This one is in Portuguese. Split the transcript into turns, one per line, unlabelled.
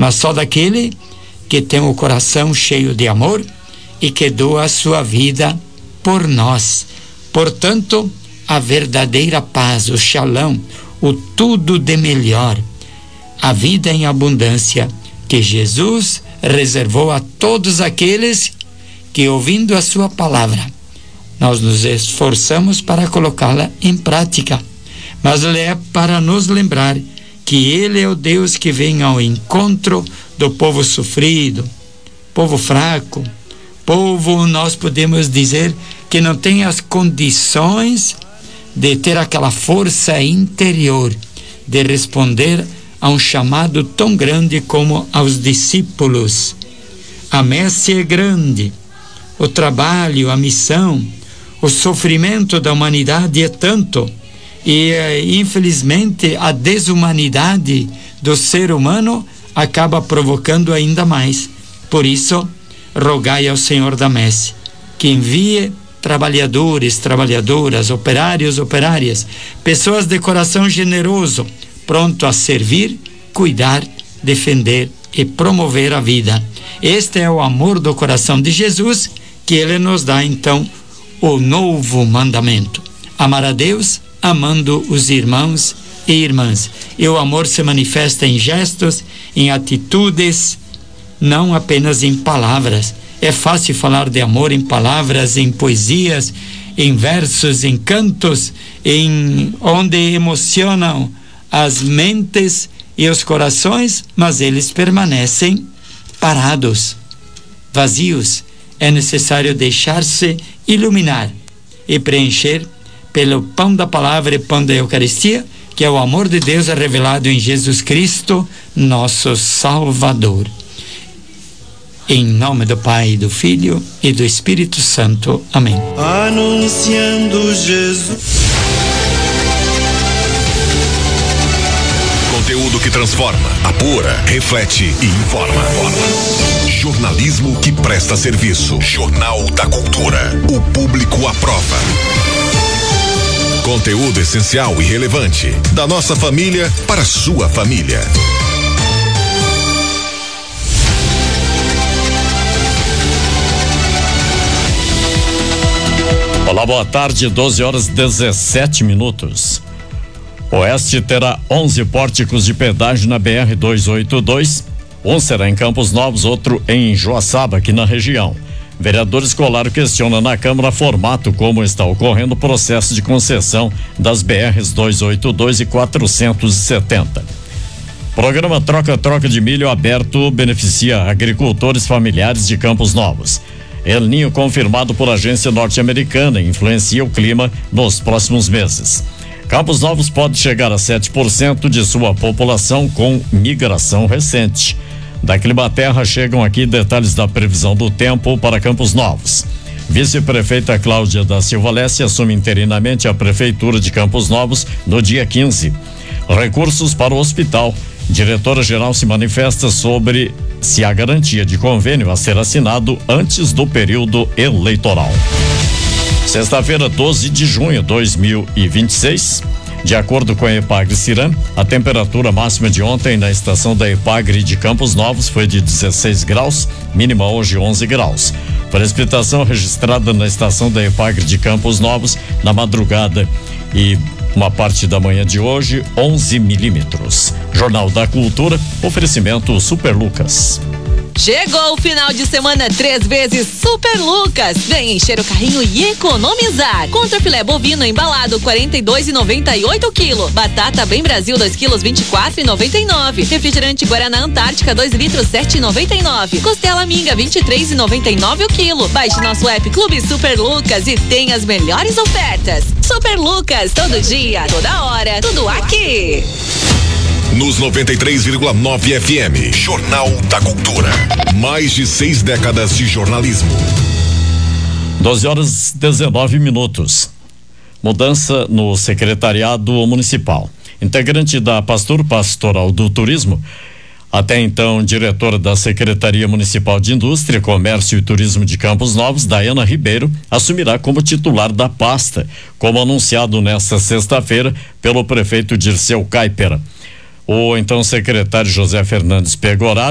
mas só daquele que tem o coração cheio de amor e que doa a sua vida por nós. Portanto, a verdadeira paz, o shalom, o tudo de melhor, a vida em abundância que Jesus reservou a todos aqueles que, ouvindo a sua palavra, nós nos esforçamos para colocá-la em prática, mas é para nos lembrar que Ele é o Deus que vem ao encontro do povo sofrido, povo fraco, povo, nós podemos dizer, que não tem as condições de ter aquela força interior de responder a um chamado tão grande como aos discípulos. A messe é grande, o trabalho, a missão, o sofrimento da humanidade é tanto, e infelizmente a desumanidade do ser humano acaba provocando ainda mais. Por isso, rogai ao Senhor da messe que envie trabalhadores, trabalhadoras, operários, operárias, pessoas de coração generoso, pronto a servir, cuidar, defender e promover a vida. Este é o amor do coração de Jesus, que Ele nos dá então o novo mandamento: amar a Deus amando os irmãos e irmãs. E o amor se manifesta em gestos, em atitudes, não apenas em palavras. É fácil falar de amor em palavras, em poesias, em versos, em cantos, onde emocionam as mentes e os corações, mas eles permanecem parados, vazios. É necessário deixar-se iluminar e preencher pelo pão da palavra e pão da Eucaristia, que é o amor de Deus revelado em Jesus Cristo, nosso Salvador. Em nome do Pai, do Filho e do Espírito Santo. Amém.
Anunciando Jesus.
Conteúdo que transforma, apura, reflete e informa. Jornalismo que presta serviço. Jornal da Cultura. O público aprova. Conteúdo essencial e relevante. Da nossa família para a sua família.
Olá, boa tarde, 12h17. Oeste terá 11 pórticos de pedágio na BR-282. Um será em Campos Novos, outro em Joaçaba, aqui na região. Vereador escolar questiona na Câmara formato como está ocorrendo o processo de concessão das BRs 282 e 470. Programa Troca-Troca de Milho aberto beneficia agricultores familiares de Campos Novos. El Ninho confirmado por agência norte-americana influencia o clima nos próximos meses. Campos Novos pode chegar a 7% de sua população com migração recente. Da Climaterra chegam aqui detalhes da previsão do tempo para Campos Novos. Vice-prefeita Cláudia da Silva Leste assume interinamente a prefeitura de Campos Novos no dia 15. Recursos para o hospital. Diretora-geral se manifesta sobre se há garantia de convênio a ser assinado antes do período eleitoral. Sexta-feira, 12 de junho de 2026. De acordo com a Epagre-Ciram, a temperatura máxima de ontem na estação da Epagre de Campos Novos foi de 16 graus, mínima hoje 11 graus. Precipitação registrada na estação da Epagre de Campos Novos na madrugada e uma parte da manhã de hoje, 11 milímetros. Jornal da Cultura, oferecimento Super Lucas.
Chegou o final de semana 3 vezes Super Lucas. Vem encher o carrinho e economizar. Contra filé bovino embalado 42,98 kg. Batata Bem Brasil 2 kg 24,99. Refrigerante Guaraná Antártica 2 litros 7,99. Costela Minga 23,99 o quilo. Baixe nosso app Clube Super Lucas e tenha as melhores ofertas. Super Lucas, todo dia, toda hora, tudo aqui.
Nos 93,9 FM, Jornal da Cultura. Mais de 6 décadas de jornalismo.
12h19. Mudança no secretariado municipal. Integrante da Pastoral do Turismo, até então diretora da Secretaria Municipal de Indústria, Comércio e Turismo de Campos Novos, Daiana Ribeiro, assumirá como titular da pasta, como anunciado nesta sexta-feira pelo prefeito Dirceu Caipera. O então secretário José Fernandes Pegoraro